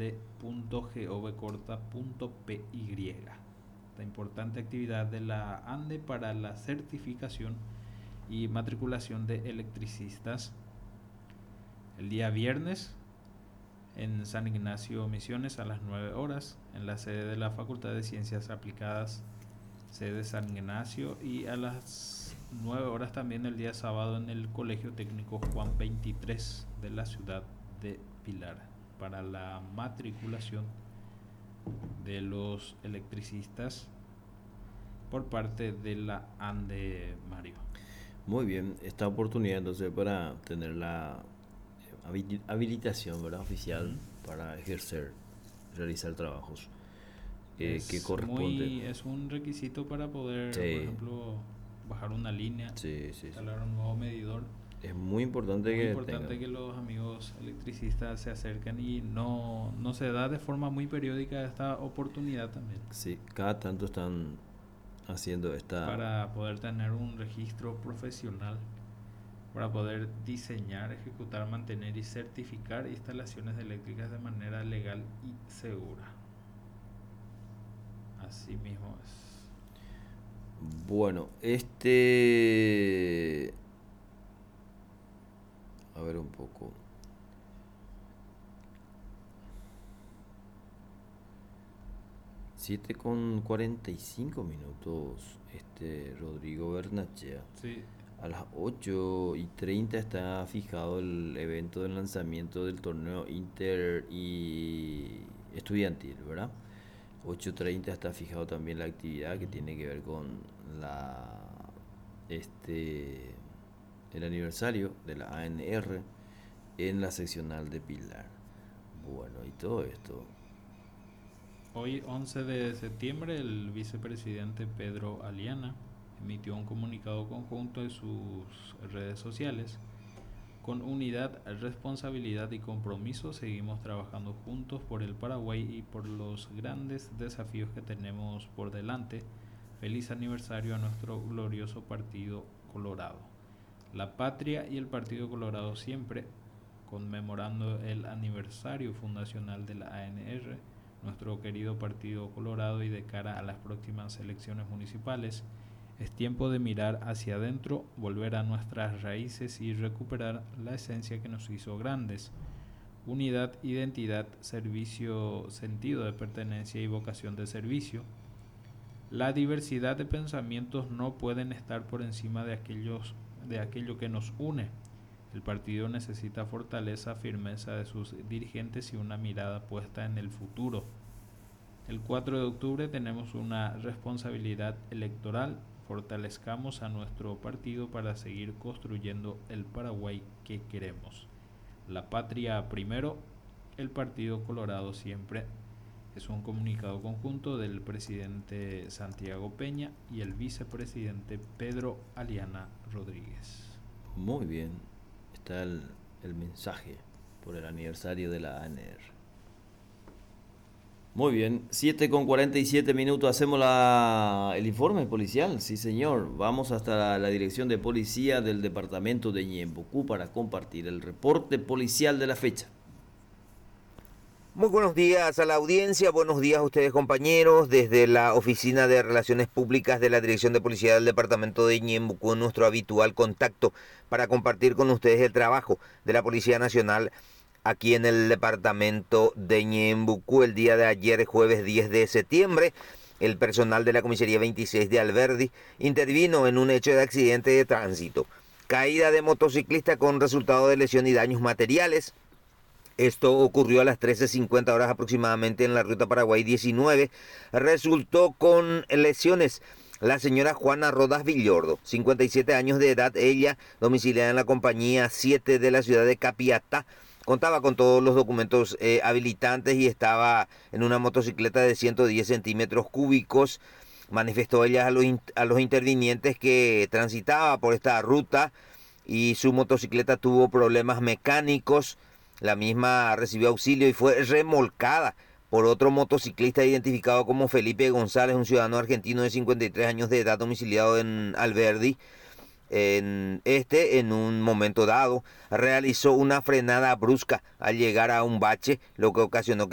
ande.gov.py. Esta importante actividad de la ANDE para la certificación y matriculación de electricistas. El día viernes en San Ignacio Misiones a las 9 horas, en la sede de la Facultad de Ciencias Aplicadas, sede San Ignacio, y a las 9 horas también el día sábado en el Colegio Técnico Juan 23 de la ciudad de Pilar, para la matriculación de los electricistas por parte de la ANDE, Mario. Muy bien, esta oportunidad entonces para tener la habilitación, ¿verdad?, oficial para ejercer, realizar trabajos que corresponde. Es un requisito para poder, Sí. por ejemplo, bajar una línea, Sí. instalar un nuevo medidor. Es muy importante Muy que importante tengan. que los amigos electricistas se acerquen, y no se da de forma muy periódica esta oportunidad también, Sí, cada tanto están haciendo esta. para poder tener un registro profesional, para poder diseñar, ejecutar, mantener y certificar instalaciones eléctricas de manera legal y segura. Así mismo es. Bueno, a ver un poco. Siete con 45 minutos, Rodrigo Bernachea. Sí, A las 8:30 está fijado el evento del lanzamiento del torneo inter y estudiantil, ¿verdad? 8:30 está fijado también la actividad que tiene que ver con el aniversario de la ANR en la seccional de Pilar. Bueno, y todo esto. hoy 11 de septiembre el vicepresidente Pedro Aliana emitió un comunicado conjunto en sus redes sociales. Con unidad, responsabilidad y compromiso seguimos trabajando juntos por el Paraguay y por los grandes desafíos que tenemos por delante. Feliz aniversario a nuestro glorioso Partido Colorado. La patria y el Partido Colorado siempre, conmemorando el aniversario fundacional de la ANR, nuestro querido Partido Colorado, y de cara a las próximas elecciones municipales. Es tiempo de mirar hacia adentro, volver a nuestras raíces y recuperar la esencia que nos hizo grandes. Unidad, identidad, servicio, sentido de pertenencia y vocación de servicio. La diversidad de pensamientos no pueden estar por encima de aquello que nos une. El partido necesita fortaleza, firmeza de sus dirigentes y una mirada puesta en el futuro. El 4 de octubre tenemos una responsabilidad electoral. Fortalezcamos a nuestro partido para seguir construyendo el Paraguay que queremos. La patria primero, el Partido Colorado siempre. Es un comunicado conjunto del presidente Santiago Peña y el vicepresidente Pedro Aliana Rodríguez. Muy bien, está el mensaje por el aniversario de la ANR. Muy bien, 7:47 minutos, hacemos el informe policial, sí señor. Vamos hasta la dirección de policía del departamento de Ñembucú para compartir el reporte policial de la fecha. Muy buenos días a la audiencia, buenos días a ustedes compañeros, desde la Oficina de Relaciones Públicas de la Dirección de Policía del Departamento de Ñembucú, nuestro habitual contacto para compartir con ustedes el trabajo de la Policía Nacional aquí en el Departamento de Ñembucú. El día de ayer, jueves 10 de septiembre, el personal de la Comisaría 26 de Alberdi intervino en un hecho de accidente de tránsito. Caída de motociclista con resultado de lesión y daños materiales. Esto ocurrió a las 13:50 horas aproximadamente en la ruta Paraguay 19. Resultó con lesiones la señora Juana Rodas Villordo, 57 años de edad, ella domiciliada en la compañía 7 de la ciudad de Capiatá. Contaba con todos los documentos habilitantes y estaba en una motocicleta de 110 centímetros cúbicos. Manifestó ella a los intervinientes que transitaba por esta ruta y su motocicleta tuvo problemas mecánicos. La misma recibió auxilio y fue remolcada por otro motociclista identificado como Felipe González, un ciudadano argentino de 53 años de edad domiciliado en Alberdi. En un momento dado realizó una frenada brusca al llegar a un bache, lo que ocasionó que